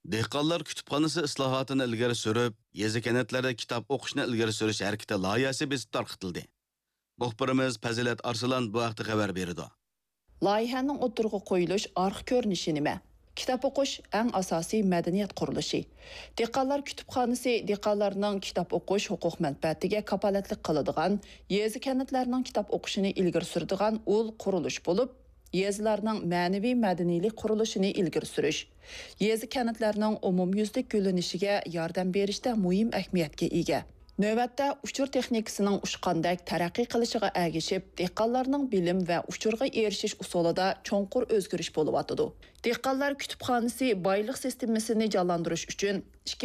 Dehqonlar kutubxonasi islohotini ilgari surib, yezi kanatlarda kitob o'qishni ilgari surish harakati loyihasi besib tarqitildi. Muxbirimiz Fazilat Arsalan bu haqda xabar berdi. Loyihaning o'tirg'i qo'yilish orqa ko'rinishi nima? Kitob o'qish eng asosiy madaniyat qurilishi. Dehqonlar kutubxonasi dehqonlarning kitob o'qish huquq manfaatiga kapolatlik qiladigan, yezi kanatlarning kitob o'qishini ilgari suradigan ul qurilish bo'lib, yezilarning ma'naviy madaniylik qurilishini ilgari surish, yezi kanatlarning umumyuzlik gullanishiga yordam berishda muhim ahamiyatga ega. Növbətdə uçur texnikasının uçqandak tərəqqi qilishigə əgişib, dehqonlarning bilim və uçurğa erishish usulida cho'nqur o'zgarish bo'lyapti. Dehqonlar kutubxonasi boylik sistemasini jonlantirish uchun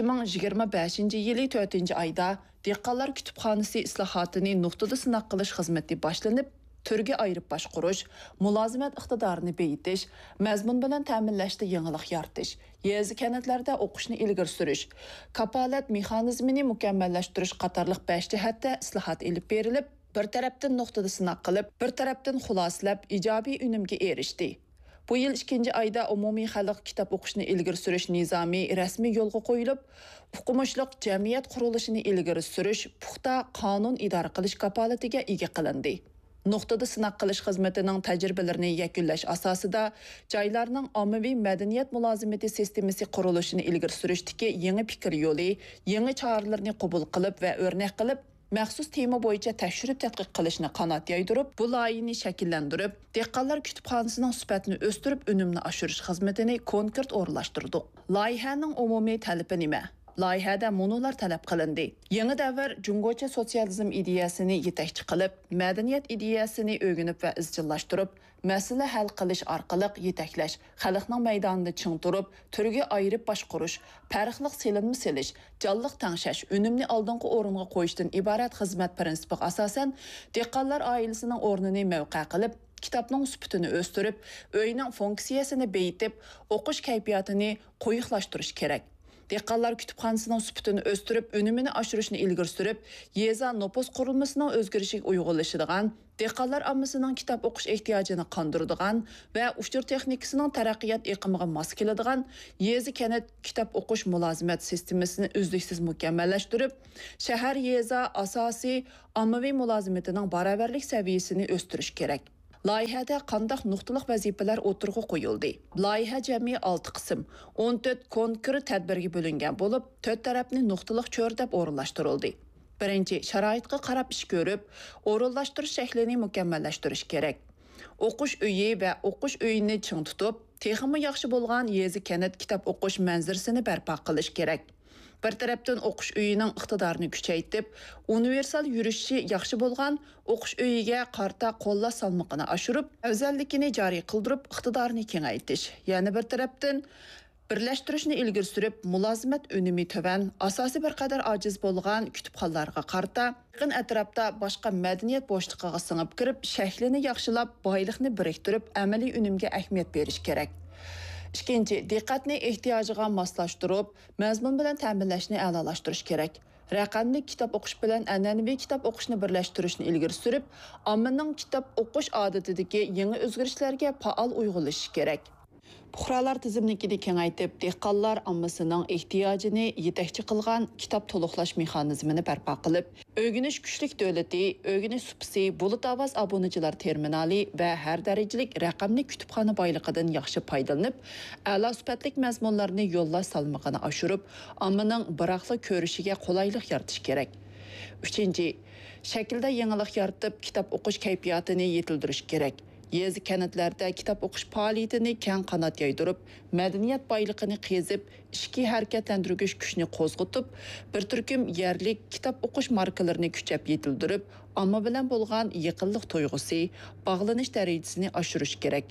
2025-yili 4-oyda dehqonlar kutubxonasi islohotini nuqtada sinaq qilish xizmati boshlanib, türge ayırıp başquruş, mülazimet iqtidarını beyitiş, məzmun bilan təminləşdə yenilik yaratish, yezi kənətlərdə oquşni ilgir sürüş, kapalat mexanizmini mükəmməlləşdiriş qatarlıq 5 cəhətdə islahat elib berilib, bir tərəfdən nöqtada sınaq qılıb, bir tərəfdən xulasilab ijobiy unumga erishdi. Bu yıl 2 ayda umumiy xalq kitap oquşni ilgir sürüş nizami rasmi yo'lga qo'yilib, huquqmishliq jamiyat qurilishini ilgir sürüş, puxta qonun idora qilish kapolatiga ega qilindi. Nuqtada sınaq qilish xizmetining tajribalarini yakunlash asosida joylarning ommaviy madaniyat mulozimati sistemasi qurilishini ilgari surishdagi yangi fikr yo'li, yangi choralarni qabul qilib va o'rnak qilib, maxsus tema bo'yicha tekshirib tadqiq qilishni qanot yaydirib, bu loyihani shakllantirib, dehqonlar kutubxonasining sifatini o'stirib, unumni oshirish xizmatini konkret o'rinlashtirdi. Loyihaning umumiy talabi nima? Loyihada munolar talab qilindi. Yangi davr Jungocha sotsializm ideyasini yetakchi qilib, madaniyat ideyasini o'rganib va izchillashtirib, masala hal qilish orqali yetaklash, xalqning maydonida ching turib, turga ayirib boshqurish, farqliq selinma selish, jonliq tangshash, unumni oldingi o'ringa qo'yishdan iborat xizmat prinsipiga asosan dehqonlar oilasining o'rnini mavqe qilib, kitobning sifatini o'stirib, uyning funksiyasini beyitib, o'qish kayfiyatini qo'yiqlashtirish kerak. Dehqonlar kutubxonasining sifatini o'stirib, unumini oshirishni ilgari surib, yeza nopos qurilmasining o'zgarishiga uyg'unlashadigan, dehqonlar ommasining kitob o'qish ehtiyojini qondiradigan va ushtur texnikasining taraqqiyot iqimiga mos keladigan yezi kanat kitob o'qish mulozimat sistemasini uzluksiz mukammallashtirib, shahar yeza asosiy ommaviy mulozimatining barobarlik saviyasini o'stirish kerak. Loyihada qandaq nuqtaliq vazifalar o'tirg'i qo'yildi. Loyiha jami 6 qism, 14 konkret tadbirga bo'lingan bo'lib, 4 tarafni nuqtaliq cho'rdab o'rinlashtirildi. Birinchi, sharoitga qarab ish ko'rib, o'rinlashtirish shaklini mukammallashtirish kerak. O'qish uyi va o'qish uyini ching tutib, texnika yaxshi bo'lgan yezi kanat kitob o'qish manzarasini barpo qilish kerak. Bir tarafdan o'qish uyining iqtidorini kuchaytirib, universal yurishi yaxshi bo'lgan o'qish uyiga qarta qo'llash salmoqini oshirib, afzallikini joriy qildirib, iqtidorini kengaytirish. Yana bir tarafdan birlashtirishni ilgari surib, mulozimat unumi tovan, asosiy bir qadar ojiz bo'lgan kutubxonlarga qarta, yaqin atrofda boshqa madaniyat bo'shligiga singib kirib, shaklini yaxshilab, boylikni biriktirib, amaliy unumga ahamiyat berish kerak. Ikkinchi, diqqatni ehtiyojiga moslashtirib, mazmun bilan ta'minlashni a'lolashtirish kerak. Raqamli kitob o'qish bilan an'anaviy kitob o'qishni birlashtirishni ilgari surib, ommaning kitob o'qish odatidagi yangi o'zgarishlarga faol uyg'unlashish kerak. Puhralar tizimlikini kengaytib, dehqonlar ommasining ehtiyojini yetakchi qilgan kitob to'liqlash mexanizmini barpo qilib, o'rganish kuchlik davlati, o'rganish supsi, bulut ovoz obunachilar terminali va har darajalik raqamli kutubxona boyligidan yaxshi foydalanib, a'lo sifatli mazmunlarni yo'llash salmog'ini oshirib, ommaning biroqli ko'rishiga qulaylik yaratish kerak. Uchinchi, shaklda yangilik yaratib, kitob o'qish kayfiyatini yetildirish kerak. Yezi kanatlarda kitob o'qish faoliyatini keng qanot yaydirib, madaniyat boyligini qezib, ishki harakatlantirgich kuchni qo'zg'atib, bir turkum yerlik kitob o'qish markalarini kuchab yetildirib, omma bilan bo'lgan yaqinlik tuyg'usi, bog'lanish darajasini oshirish kerak.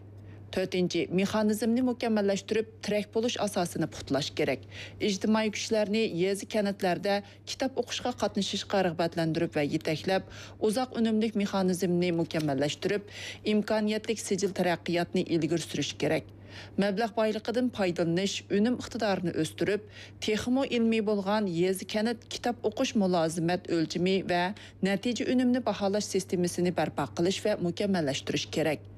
4. Mexanizmni mukammallashtirib, tirak bo'lish asosini puxtalash kerak. Ijtimoiy kuchlarni yezi kanatlarda kitob o'qishga qatnashishga rag'batlantirib va yetaklab, uzoq unumli mexanizmni mukammallashtirib, imkoniyatli sijil taraqqiyotni ilgari surish kerak. Mablag' boyligidan foydalanish, unum iqtidorini o'stirib, texmo ilmiy bo'lgan yezi kanat kitob o'qish mulozimat o'lchami va natija unumni baholash sistemasini barpo qilish va mukammallashtirish kerak.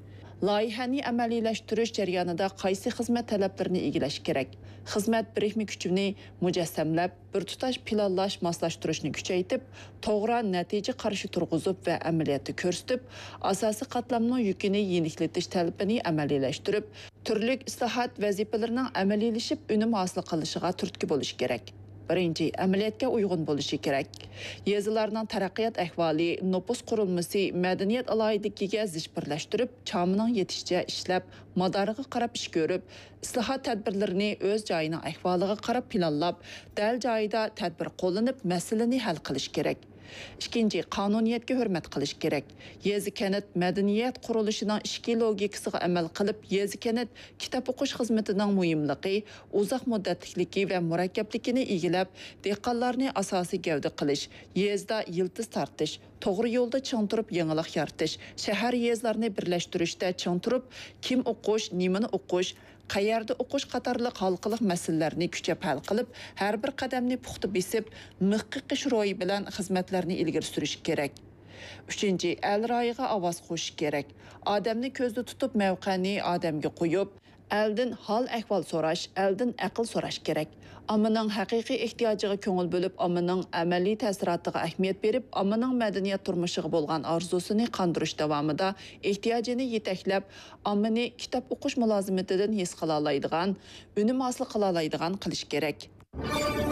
Loyihani amaliylashtirish jarayonida qaysi xizmat talablarini egallash kerak? Xizmat birikma kuchini mujassamlab, bir tutash planlash, moslashtirishni kuchaytirib, to'g'ri natija qarshi turg'izib va amaliyotda ko'rsatib, asosiy qatlamning yukini yeniklatish talabini amaliylashtiriib, turli islohot vazifalarining amaliylashib, unum hosil qilishiga turtki bo'lish kerak. Birinci, amaliyatga uygun bo'lishi kerak. Yezilarning taraqqiyot ahvoli, nopus qurilmasi, madaniyat alaydikiga zich birlashtirib, chamining yetishicha ishlab, madoriga qarab ish ko'rib, islohot tadbirlarini o'z joyining ahvoliga qarab planlab, dal joyida tadbir qo'llanib, masalani hal qilish kerak. İkinci, qonuniyatga hurmat qilish kerak. Yezi kanat madaniyat qurilishining ishki logikasiga amal qilib, yezi kanat kitob o'qish xizmatining muhimligi, uzoq muddatlikligi va murakkabligini egilab, dehqonlarni asosiy gavda qilish, yezda yildiz tortish, to'g'ri yo'lda ching turib yangilik yaratish, shahar yezlarini birlashtirishda ching turib, kim o'qish, nimani o'qish, qayerda o'qish qatorliq xalqiliq masalalarni kuchab hal qilib, har bir qadamni puxta besib, muhaqqiqish ro'yi bilan xizmatlarni ilgari surish kerak. Uchinchi, el royiga ovoz qo'shish kerak. Odamni ko'zda tutib, mavqani odamga qo'yib, eldan hol ahvol so'rash, eldan aql so'rash kerak. Ammaning haqiqiy ehtiyojiga ko'ngil bo'lib, ammaning amaliy ta'siriga ahamiyat berib, ammaning madaniyat turmushiga bo'lgan orzusini qandirish davomida ehtiyojini yetaklab, ammani kitob o'qish mulozimatidan his qila oladigan, unum hosil qila oladigan qilish kerak.